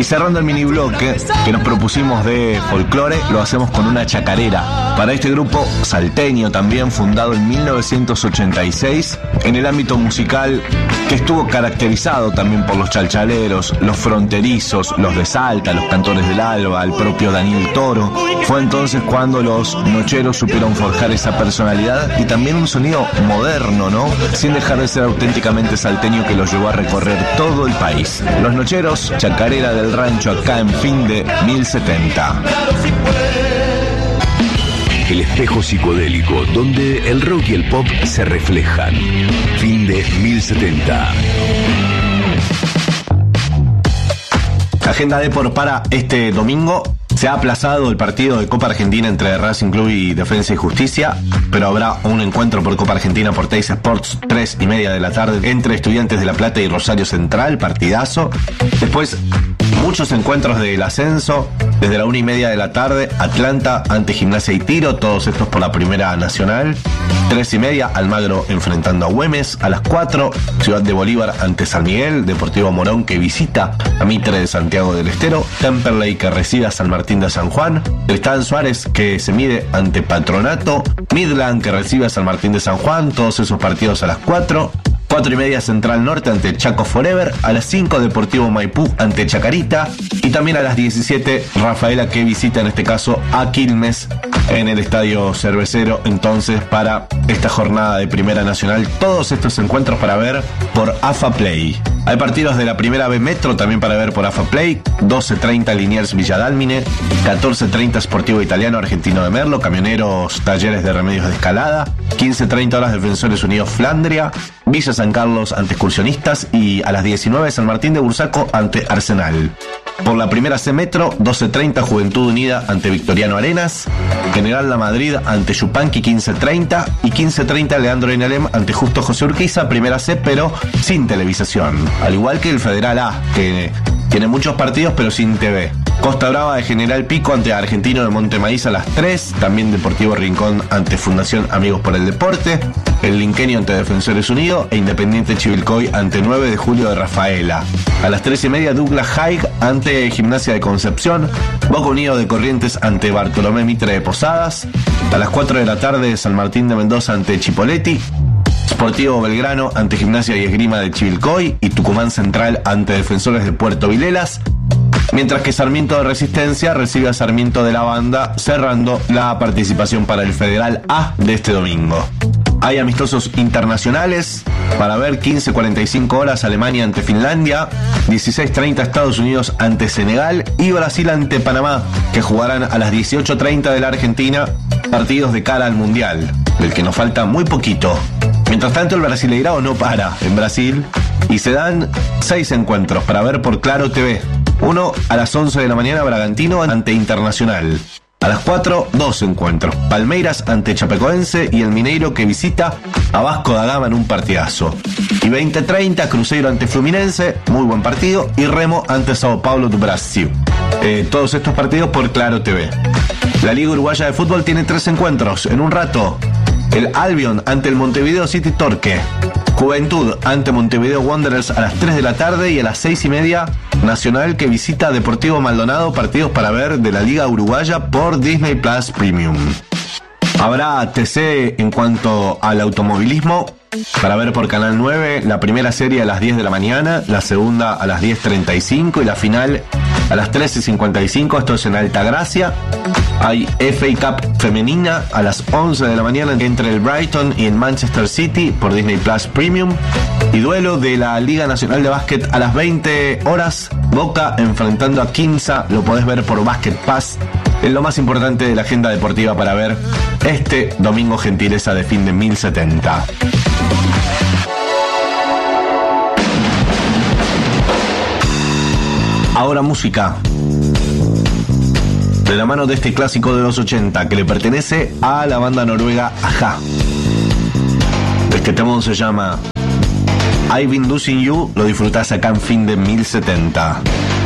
cerrando el mini bloque que nos propusimos de folclore, lo hacemos con una chacarera. Para este grupo salteño también, fundado en 1986, en el ámbito musical que estuvo caracterizado también por los chalchaleros, los fronterizos, los de Salta, los cantores del Alba, el propio Daniel Toro. Fue entonces cuando los nocheros supieron forjar esa personalidad y también un sonido moderno, ¿no? Sin dejar de ser auténticamente salteño, que los llevó a recorrer todo el país. Los Nocheros, chacarera del rancho, acá en Fin de 1070. El espejo psicodélico, donde el rock y el pop se reflejan. Fin de 1070. Agenda Depor para este domingo. Se ha aplazado el partido de Copa Argentina entre Racing Club y Defensa y Justicia, pero habrá un encuentro por Copa Argentina por Teis Sports, 3:30 de la tarde, entre Estudiantes de La Plata y Rosario Central, partidazo. Después, muchos encuentros del ascenso, desde la 1:30 de la tarde, Atlanta ante Gimnasia y Tiro, todos estos por la Primera Nacional. 3:30, Almagro enfrentando a Güemes. A las 4, Ciudad de Bolívar ante San Miguel, Deportivo Morón que visita a Mitre de Santiago del Estero, Temperley que recibe a San Martín de San Juan, Tristán Suárez que se mide ante Patronato, Midland que recibe a San Martín de San Juan, todos esos partidos a las 4. 4:30 Central Norte ante Chaco Forever, a las 5 Deportivo Maipú ante Chacarita y también a las 17 Rafaela que visita en este caso a Quilmes en el Estadio Cervecero. Entonces, para esta jornada de Primera Nacional, todos estos encuentros para ver por AFA Play. Hay partidos de la Primera B Metro también para ver por AFA Play. 12:30 Liniers Villadálmine, 14:30 Sportivo Italiano Argentino de Merlo, Camioneros Talleres de Remedios de Escalada, 15:30 horas Defensores Unidos Flandria, Villa San Carlos ante Excursionistas y a las 19 San Martín de Bursaco ante Arsenal. Por la Primera C Metro, 12:30 Juventud Unida ante Victoriano Arenas, General La Madrid ante Yupanqui 15:30 y 15:30 Leandro Enalem ante Justo José Urquiza, Primera C pero sin televisación, al igual que el Federal A, que tiene muchos partidos pero sin TV. Costa Brava de General Pico ante Argentino de Montemaíz a las 3, también Deportivo Rincón ante Fundación Amigos por el Deporte, el Linqueño ante Defensores Unidos e Independiente Chivilcoy ante 9 de Julio de Rafaela. A las 3:30 Douglas Haig ante Gimnasia de Concepción, Boca Unido de Corrientes ante Bartolomé Mitre de Posadas, a las 4 de la tarde San Martín de Mendoza ante Chipoleti, Sportivo Belgrano ante Gimnasia y Esgrima de Chivilcoy y Tucumán Central ante Defensores de Puerto Vilelas, mientras que Sarmiento de Resistencia recibe a Sarmiento de la Banda, cerrando la participación para el Federal A de este domingo. Hay amistosos internacionales para ver. 15:45 horas Alemania ante Finlandia, 16:30 Estados Unidos ante Senegal y Brasil ante Panamá, que jugarán a las 18:30 de la Argentina, partidos de cara al Mundial, del que nos falta muy poquito. Mientras tanto, el Brasileirao no para en Brasil y se dan 6 encuentros para ver por Claro TV. Uno a las 11 de la mañana, Bragantino ante Internacional. A las 4, 2 encuentros. Palmeiras ante Chapecoense y el Mineiro que visita a Vasco da Gama en un partidazo. Y 20:30, Cruzeiro ante Fluminense, muy buen partido. Y Remo ante Sao Paulo do Brasil. Todos estos partidos por Claro TV. La Liga Uruguaya de Fútbol tiene 3 encuentros. En un rato, el Albion ante el Montevideo City Torque. Juventud ante Montevideo Wanderers a las 3 de la tarde y a las 6:30 Nacional que visita a Deportivo Maldonado, partidos para ver de la Liga Uruguaya por Disney Plus Premium. Habrá TC en cuanto al automovilismo para ver por Canal 9, la primera serie a las 10 de la mañana, la segunda a las 10:35 y la final a las 13:55, esto es en Altagracia. Hay FA Cup femenina a las 11 de la mañana entre el Brighton y el Manchester City por Disney Plus Premium. Y duelo de la Liga Nacional de Básquet a las 20 horas, Boca enfrentando a Quimsa, lo podés ver por Basket Pass. Es lo más importante de la agenda deportiva para ver este domingo, gentileza de Fin de 1070. Ahora música. De la mano de este clásico de los 80 que le pertenece a la banda noruega Aja. Este temón se llama I've Been Losing You, lo disfrutás acá en Fin de 1070.